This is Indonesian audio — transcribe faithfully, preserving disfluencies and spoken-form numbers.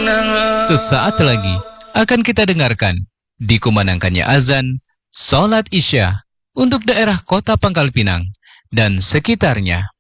Sesaat lagi akan kita dengarkan dikumandangkannya azan Salat Isya untuk daerah Kota Pangkal Pinang dan sekitarnya.